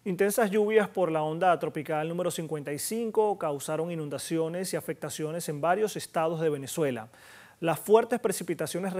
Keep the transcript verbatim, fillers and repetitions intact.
Intensas lluvias por la onda tropical número cincuenta y cinco causaron inundaciones y afectaciones en varios estados de Venezuela. Las fuertes precipitaciones